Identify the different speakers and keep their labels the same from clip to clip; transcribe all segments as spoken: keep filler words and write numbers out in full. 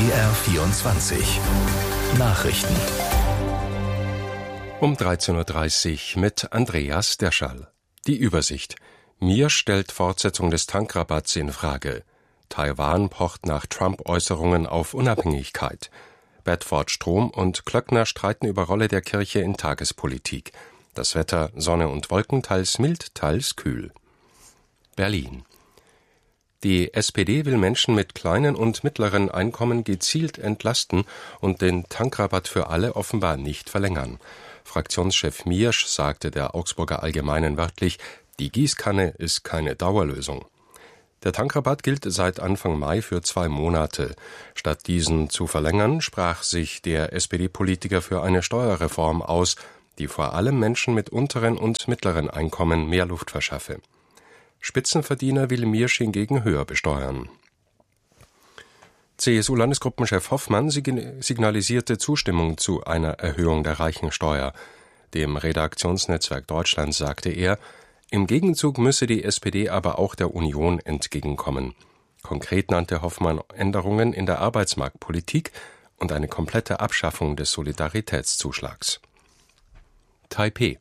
Speaker 1: B R vierundzwanzig Nachrichten.
Speaker 2: Um dreizehn Uhr dreißig mit Andreas Derschall. Die Übersicht. Mir stellt Fortsetzung des Tankrabatts in Frage. Taiwan pocht nach Trump-Äußerungen auf Unabhängigkeit. Bedford Strom und Klöckner streiten über Rolle der Kirche in Tagespolitik. Das Wetter, Sonne und Wolken, teils mild, teils kühl. Berlin. Die S P D will Menschen mit kleinen und mittleren Einkommen gezielt entlasten und den Tankrabatt für alle offenbar nicht verlängern. Fraktionschef Miersch sagte der Augsburger Allgemeinen wörtlich, die Gießkanne ist keine Dauerlösung. Der Tankrabatt gilt seit Anfang Mai für zwei Monate. Statt diesen zu verlängern, sprach sich der S P D-Politiker für eine Steuerreform aus, die vor allem Menschen mit unteren und mittleren Einkommen mehr Luft verschaffe. Spitzenverdiener will Miersch hingegen höher besteuern. C S U-Landesgruppenchef Hoffmann signalisierte Zustimmung zu einer Erhöhung der Reichensteuer. Dem Redaktionsnetzwerk Deutschland sagte er, im Gegenzug müsse die S P D aber auch der Union entgegenkommen. Konkret nannte Hoffmann Änderungen in der Arbeitsmarktpolitik und eine komplette Abschaffung des Solidaritätszuschlags. Taipeh.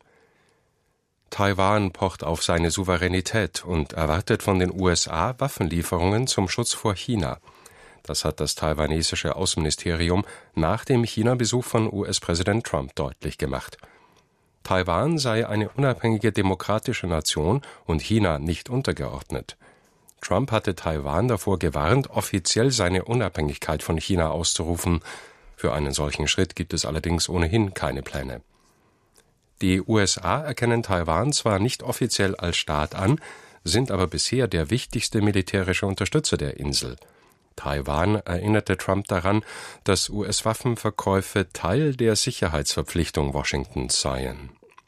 Speaker 2: Taiwan pocht auf seine Souveränität und erwartet von den U S A Waffenlieferungen zum Schutz vor China. Das hat das taiwanesische Außenministerium nach dem China-Besuch von U S-Präsident Trump deutlich gemacht. Taiwan sei eine unabhängige demokratische Nation und China nicht untergeordnet. Trump hatte Taiwan davor gewarnt, offiziell seine Unabhängigkeit von China auszurufen. Für einen solchen Schritt gibt es allerdings ohnehin keine Pläne. Die U S A erkennen Taiwan zwar nicht offiziell als Staat an, sind aber bisher der wichtigste militärische Unterstützer der Insel. Taiwan erinnerte Trump daran, dass U S-Waffenverkäufe Teil der Sicherheitsverpflichtung Washingtons seien.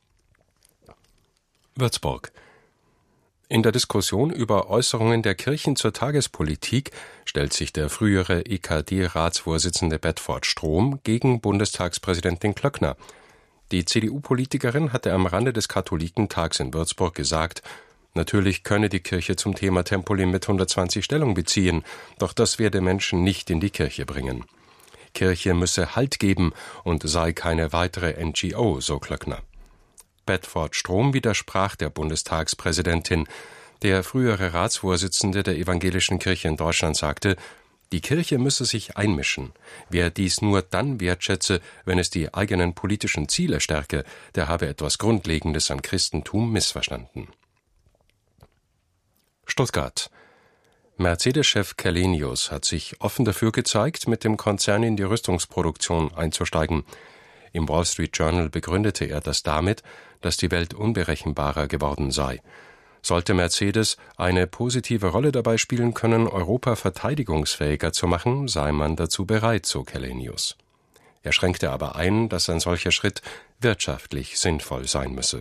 Speaker 2: Würzburg. In der Diskussion über Äußerungen der Kirchen zur Tagespolitik stellt sich der frühere E K D-Ratsvorsitzende Bedford Strom gegen Bundestagspräsidentin Klöckner. Die C D U-Politikerin hatte am Rande des Katholikentags in Würzburg gesagt, natürlich könne die Kirche zum Thema Tempolimit hundertzwanzig Stellung beziehen, doch das werde Menschen nicht in die Kirche bringen. Kirche müsse Halt geben und sei keine weitere N G O, so Klöckner. Bedford Strom widersprach der Bundestagspräsidentin. Der frühere Ratsvorsitzende der Evangelischen Kirche in Deutschland sagte, die Kirche müsse sich einmischen. Wer dies nur dann wertschätze, wenn es die eigenen politischen Ziele stärke, der habe etwas Grundlegendes am Christentum missverstanden. Stuttgart. Mercedes-Chef Källenius hat sich offen dafür gezeigt, mit dem Konzern in die Rüstungsproduktion einzusteigen. Im Wall Street Journal begründete er das damit, dass die Welt unberechenbarer geworden sei. Sollte Mercedes eine positive Rolle dabei spielen können, Europa verteidigungsfähiger zu machen, sei man dazu bereit, so Källenius. Er schränkte aber ein, dass ein solcher Schritt wirtschaftlich sinnvoll sein müsse.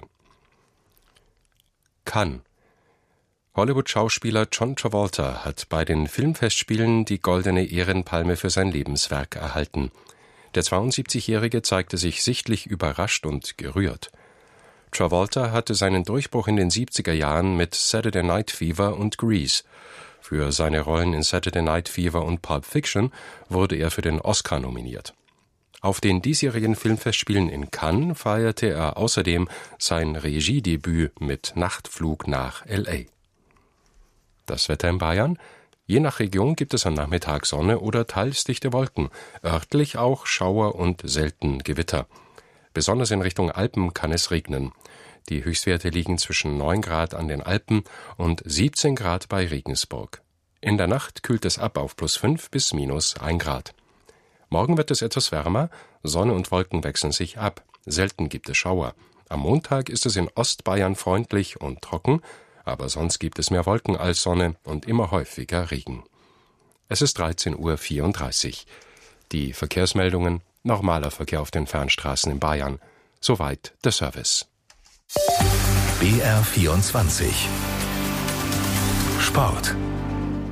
Speaker 2: Cannes. Hollywood-Schauspieler John Travolta hat bei den Filmfestspielen die Goldene Ehrenpalme für sein Lebenswerk erhalten. Der zweiundsiebzigjährige zeigte sich sichtlich überrascht und gerührt. Travolta hatte seinen Durchbruch in den siebziger Jahren mit Saturday Night Fever und Grease. Für seine Rollen in Saturday Night Fever und Pulp Fiction wurde er für den Oscar nominiert. Auf den diesjährigen Filmfestspielen in Cannes feierte er außerdem sein Regiedebüt mit Nachtflug nach L A. Das Wetter in Bayern? Je nach Region gibt es am Nachmittag Sonne oder teils dichte Wolken, örtlich auch Schauer und selten Gewitter. Besonders in Richtung Alpen kann es regnen. Die Höchstwerte liegen zwischen neun Grad an den Alpen und siebzehn Grad bei Regensburg. In der Nacht kühlt es ab auf plus fünf bis minus ein Grad. Morgen wird es etwas wärmer, Sonne und Wolken wechseln sich ab. Selten gibt es Schauer. Am Montag ist es in Ostbayern freundlich und trocken, aber sonst gibt es mehr Wolken als Sonne und immer häufiger Regen. Es ist dreizehn Uhr vierunddreißig. Die Verkehrsmeldungen: normaler Verkehr auf den Fernstraßen in Bayern. Soweit der Service.
Speaker 1: B R vierundzwanzig Sport.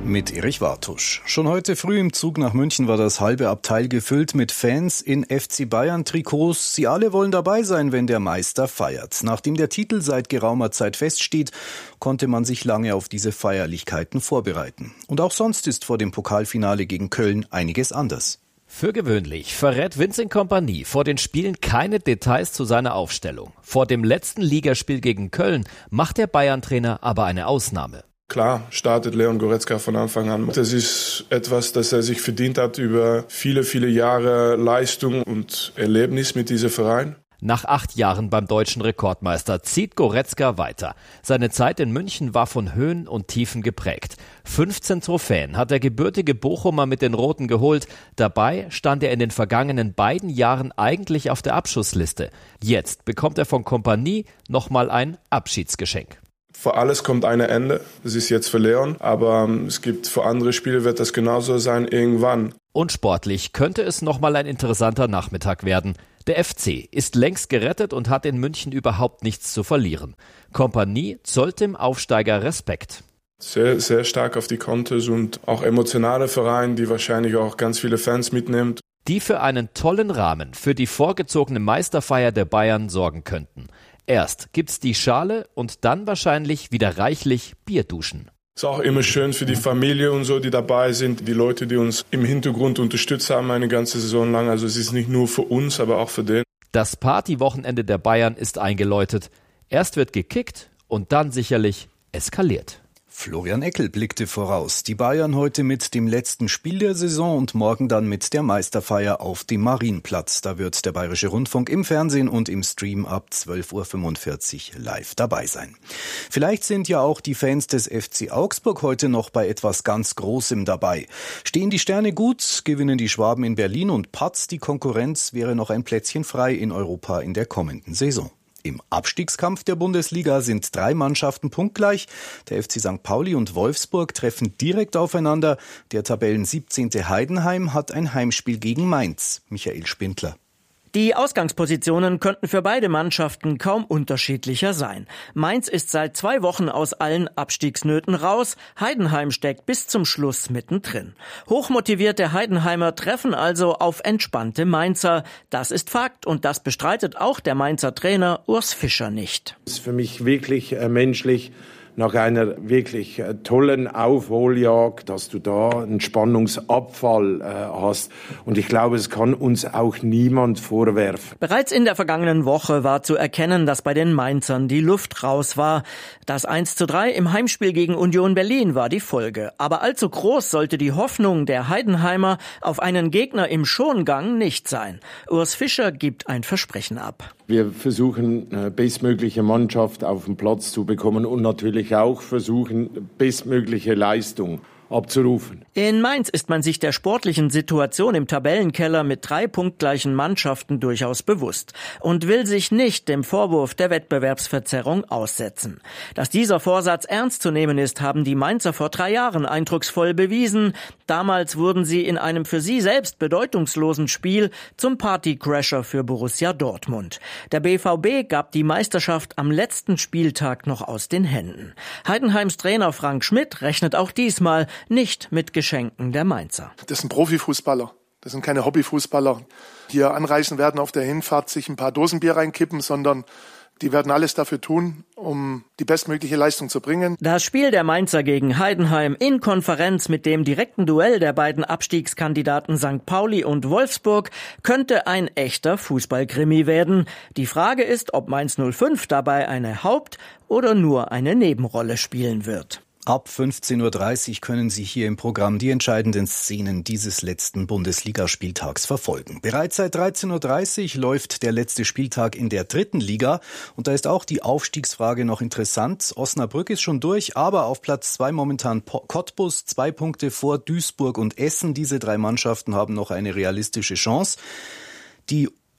Speaker 3: Mit Erich Wartusch. Schon heute früh im Zug nach München war das halbe Abteil gefüllt mit Fans in F C Bayern-Trikots. Sie alle wollen dabei sein, wenn der Meister feiert. Nachdem der Titel seit geraumer Zeit feststeht, konnte man sich lange auf diese Feierlichkeiten vorbereiten. Und auch sonst ist vor dem Pokalfinale gegen Köln einiges anders.
Speaker 4: Für gewöhnlich verrät Vincent Kompany vor den Spielen keine Details zu seiner Aufstellung. Vor dem letzten Ligaspiel gegen Köln macht der Bayern-Trainer aber eine Ausnahme.
Speaker 5: Klar startet Leon Goretzka von Anfang an. Das ist etwas, das er sich verdient hat über viele, viele Jahre Leistung und Erlebnis mit diesem Verein.
Speaker 4: Nach acht Jahren beim deutschen Rekordmeister zieht Goretzka weiter. Seine Zeit in München war von Höhen und Tiefen geprägt. fünfzehn Trophäen hat der gebürtige Bochumer mit den Roten geholt. Dabei stand er in den vergangenen beiden Jahren eigentlich auf der Abschussliste. Jetzt bekommt er von Kompany nochmal ein Abschiedsgeschenk.
Speaker 5: Für alles kommt ein Ende. Das ist jetzt für Leon, aber es gibt für andere Spiele wird das genauso sein irgendwann.
Speaker 4: Und sportlich könnte es nochmal ein interessanter Nachmittag werden. Der F C ist längst gerettet und hat in München überhaupt nichts zu verlieren. Kompany zollt dem Aufsteiger Respekt.
Speaker 5: Sehr, sehr stark auf die Kontos und auch emotionale Verein, die wahrscheinlich auch ganz viele Fans mitnimmt.
Speaker 4: Die für einen tollen Rahmen für die vorgezogene Meisterfeier der Bayern sorgen könnten. Erst gibt's die Schale und dann wahrscheinlich wieder reichlich Bierduschen.
Speaker 5: Ist auch immer schön für die Familie und so, die dabei sind, die Leute, die uns im Hintergrund unterstützt haben eine ganze Saison lang. Also es ist nicht nur für uns, aber auch für den.
Speaker 4: Das Partywochenende der Bayern ist eingeläutet. Erst wird gekickt und dann sicherlich eskaliert.
Speaker 3: Florian Eckel blickte voraus. Die Bayern heute mit dem letzten Spiel der Saison und morgen dann mit der Meisterfeier auf dem Marienplatz. Da wird der Bayerische Rundfunk im Fernsehen und im Stream ab zwölf Uhr fünfundvierzig live dabei sein. Vielleicht sind ja auch die Fans des F C Augsburg heute noch bei etwas ganz Großem dabei. Stehen die Sterne gut, gewinnen die Schwaben in Berlin und patzt die Konkurrenz, wäre noch ein Plätzchen frei in Europa in der kommenden Saison. Im Abstiegskampf der Bundesliga sind drei Mannschaften punktgleich. Der F C Sankt Pauli und Wolfsburg treffen direkt aufeinander. Der Tabellen siebzehnte Heidenheim hat ein Heimspiel gegen Mainz. Michael Spindler.
Speaker 6: Die Ausgangspositionen könnten für beide Mannschaften kaum unterschiedlicher sein. Mainz ist seit zwei Wochen aus allen Abstiegsnöten raus. Heidenheim steckt bis zum Schluss mittendrin. Hochmotivierte Heidenheimer treffen also auf entspannte Mainzer. Das ist Fakt und das bestreitet auch der Mainzer Trainer Urs Fischer nicht.
Speaker 7: Das ist für mich wirklich äh, menschlich. Nach einer wirklich tollen Aufholjagd, dass du da einen Spannungsabfall äh, hast. Und ich glaube, es kann uns auch niemand vorwerfen.
Speaker 6: Bereits in der vergangenen Woche war zu erkennen, dass bei den Mainzern die Luft raus war. Das eins zu drei im Heimspiel gegen Union Berlin war die Folge. Aber allzu groß sollte die Hoffnung der Heidenheimer auf einen Gegner im Schongang nicht sein. Urs Fischer gibt ein Versprechen ab.
Speaker 7: Wir versuchen, bestmögliche Mannschaft auf den Platz zu bekommen und natürlich auch versuchen, bestmögliche Leistung abzurufen.
Speaker 6: In Mainz ist man sich der sportlichen Situation im Tabellenkeller mit drei punktgleichen Mannschaften durchaus bewusst und will sich nicht dem Vorwurf der Wettbewerbsverzerrung aussetzen. Dass dieser Vorsatz ernst zu nehmen ist, haben die Mainzer vor drei Jahren eindrucksvoll bewiesen. Damals wurden sie in einem für sie selbst bedeutungslosen Spiel zum Partycrasher für Borussia Dortmund. Der B V B gab die Meisterschaft am letzten Spieltag noch aus den Händen. Heidenheims Trainer Frank Schmidt rechnet auch diesmal nicht mit Geschenken der Mainzer.
Speaker 8: Das sind Profifußballer, das sind keine Hobbyfußballer. Hier anreisen werden auf der Hinfahrt, sich ein paar Dosen Bier reinkippen, sondern die werden alles dafür tun, um die bestmögliche Leistung zu bringen.
Speaker 6: Das Spiel der Mainzer gegen Heidenheim in Konferenz mit dem direkten Duell der beiden Abstiegskandidaten Sankt Pauli und Wolfsburg könnte ein echter Fußballkrimi werden. Die Frage ist, ob Mainz null fünf dabei eine Haupt- oder nur eine Nebenrolle spielen wird.
Speaker 3: Ab fünfzehn Uhr dreißig können Sie hier im Programm die entscheidenden Szenen dieses letzten Bundesligaspieltags verfolgen. Bereits seit dreizehn Uhr dreißig läuft der letzte Spieltag in der dritten Liga und da ist auch die Aufstiegsfrage noch interessant. Osnabrück ist schon durch, aber auf Platz zwei momentan Cottbus, zwei Punkte vor Duisburg und Essen. Diese drei Mannschaften haben noch eine realistische Chance. Die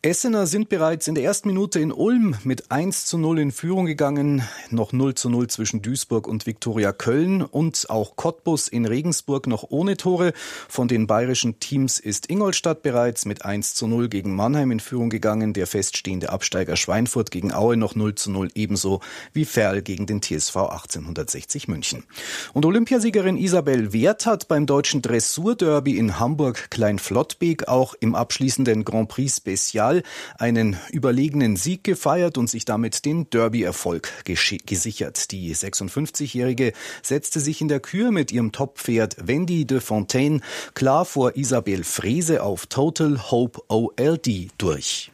Speaker 3: Essener sind bereits in der ersten Minute in Ulm mit eins zu null in Führung gegangen. Noch null zu null zwischen Duisburg und Viktoria Köln. Und auch Cottbus in Regensburg noch ohne Tore. Von den bayerischen Teams ist Ingolstadt bereits mit eins zu null gegen Mannheim in Führung gegangen. Der feststehende Absteiger Schweinfurt gegen Aue noch null zu null, ebenso wie Verl gegen den T S V achtzehnhundertsechzig München. Und Olympiasiegerin Isabel Werth hat beim deutschen Dressurderby in Hamburg-Kleinflottbek auch im abschließenden Grand Prix Special einen überlegenen Sieg gefeiert und sich damit den Derby-Erfolg gesichert. Die sechsundfünfzigjährige setzte sich in der Kür mit ihrem Top-Pferd Wendy de Fontaine klar vor Isabel Frese auf Total Hope O L D durch.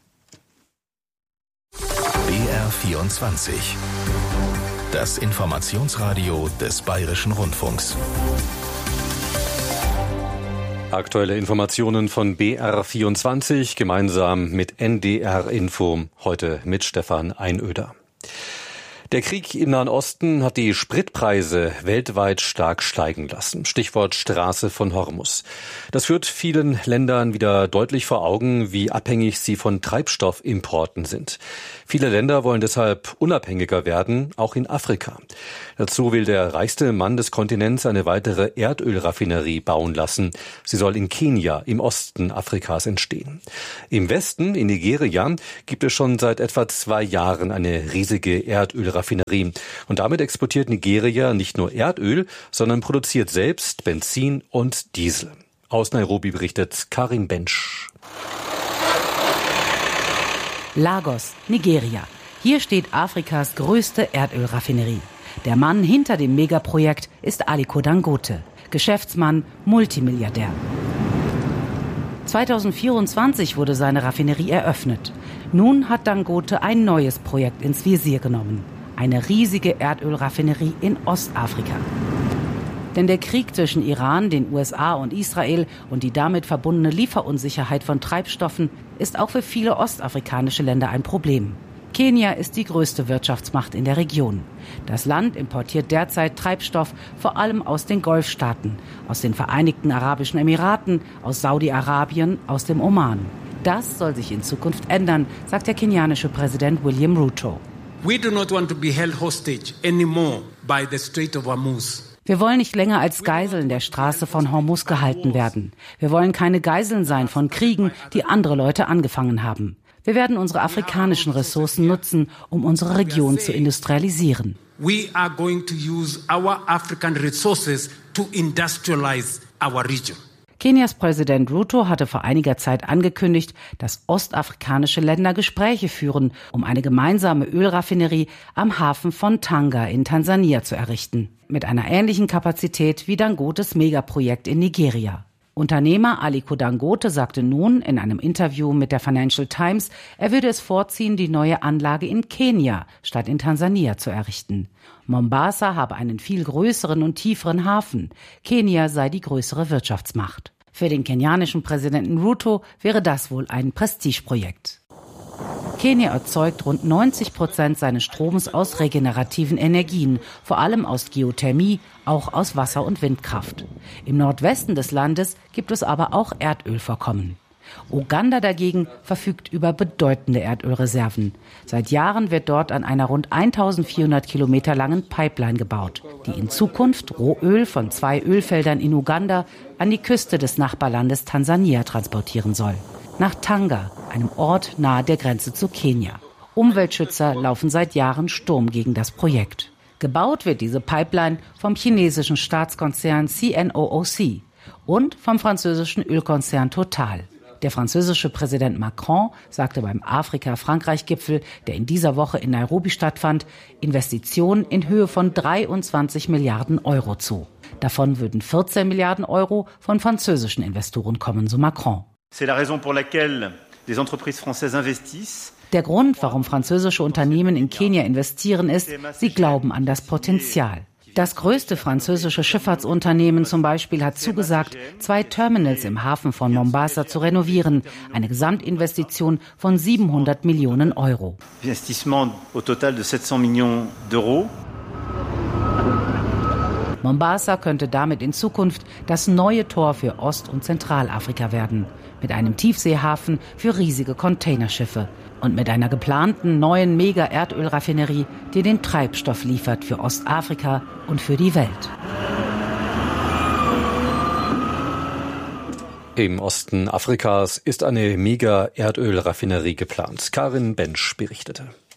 Speaker 1: B R vierundzwanzig. Das Informationsradio des Bayerischen Rundfunks.
Speaker 9: Aktuelle Informationen von B R vierundzwanzig gemeinsam mit N D R Info, heute mit Stefan Einöder. Der Krieg im Nahen Osten hat die Spritpreise weltweit stark steigen lassen. Stichwort Straße von Hormuz. Das führt vielen Ländern wieder deutlich vor Augen, wie abhängig sie von Treibstoffimporten sind. Viele Länder wollen deshalb unabhängiger werden, auch in Afrika. Dazu will der reichste Mann des Kontinents eine weitere Erdölraffinerie bauen lassen. Sie soll in Kenia im Osten Afrikas entstehen. Im Westen, in Nigeria, gibt es schon seit etwa zwei Jahren eine riesige Erdölraffinerie. Und damit exportiert Nigeria nicht nur Erdöl, sondern produziert selbst Benzin und Diesel. Aus Nairobi berichtet Karim Bench.
Speaker 10: Lagos, Nigeria. Hier steht Afrikas größte Erdölraffinerie. Der Mann hinter dem Megaprojekt ist Aliko Dangote, Geschäftsmann, Multimilliardär. zweitausendvierundzwanzig wurde seine Raffinerie eröffnet. Nun hat Dangote ein neues Projekt ins Visier genommen. Eine riesige Erdölraffinerie in Ostafrika. Denn der Krieg zwischen Iran, den U S A und Israel und die damit verbundene Lieferunsicherheit von Treibstoffen ist auch für viele ostafrikanische Länder ein Problem. Kenia ist die größte Wirtschaftsmacht in der Region. Das Land importiert derzeit Treibstoff vor allem aus den Golfstaaten, aus den Vereinigten Arabischen Emiraten, aus Saudi-Arabien, aus dem Oman. Das soll sich in Zukunft ändern, sagt der kenianische Präsident William Ruto.
Speaker 11: We do not want to be held hostage anymore by the Strait of Hormuz.
Speaker 10: Wir wollen nicht länger als Geiseln der Straße von Hormuz gehalten werden. Wir wollen keine Geiseln sein von Kriegen, die andere Leute angefangen haben. Wir werden unsere afrikanischen Ressourcen nutzen, um unsere Region zu industrialisieren.
Speaker 11: We are going to use our African resources to industrialize our region.
Speaker 10: Kenias Präsident Ruto hatte vor einiger Zeit angekündigt, dass ostafrikanische Länder Gespräche führen, um eine gemeinsame Ölraffinerie am Hafen von Tanga in Tansania zu errichten. Mit einer ähnlichen Kapazität wie Dangotes Megaprojekt in Nigeria. Unternehmer Aliko Dangote sagte nun in einem Interview mit der Financial Times, er würde es vorziehen, die neue Anlage in Kenia statt in Tansania zu errichten. Mombasa habe einen viel größeren und tieferen Hafen. Kenia sei die größere Wirtschaftsmacht. Für den kenianischen Präsidenten Ruto wäre das wohl ein Prestigeprojekt. Kenia erzeugt rund neunzig Prozent seines Stroms aus regenerativen Energien, vor allem aus Geothermie, auch aus Wasser- und Windkraft. Im Nordwesten des Landes gibt es aber auch Erdölvorkommen. Uganda dagegen verfügt über bedeutende Erdölreserven. Seit Jahren wird dort an einer rund eintausendvierhundert Kilometer langen Pipeline gebaut, die in Zukunft Rohöl von zwei Ölfeldern in Uganda an die Küste des Nachbarlandes Tansania transportieren soll. Nach Tanga, einem Ort nahe der Grenze zu Kenia. Umweltschützer laufen seit Jahren Sturm gegen das Projekt. Gebaut wird diese Pipeline vom chinesischen Staatskonzern C N O O C und vom französischen Ölkonzern Total. Der französische Präsident Macron sagte beim Afrika-Frankreich-Gipfel, der in dieser Woche in Nairobi stattfand, Investitionen in Höhe von dreiundzwanzig Milliarden Euro zu. Davon würden vierzehn Milliarden Euro von französischen Investoren kommen, so Macron.
Speaker 12: C'est la raison pour laquelle les entreprises françaises investissent.
Speaker 10: Der Grund, warum französische Unternehmen in Kenia investieren, ist, sie glauben an das Potenzial. Das größte französische Schifffahrtsunternehmen zum Beispiel hat zugesagt, zwei Terminals im Hafen von Mombasa zu renovieren. Eine Gesamtinvestition von siebenhundert Millionen Euro.
Speaker 12: Investissement au total de sept cents millions d'euros.
Speaker 10: Mombasa könnte damit in Zukunft das neue Tor für Ost- und Zentralafrika werden. Mit einem Tiefseehafen für riesige Containerschiffe. Und mit einer geplanten neuen Mega-Erdölraffinerie, die den Treibstoff liefert für Ostafrika und für die Welt.
Speaker 9: Im Osten Afrikas ist eine Mega-Erdölraffinerie geplant. Karin Bensch berichtete.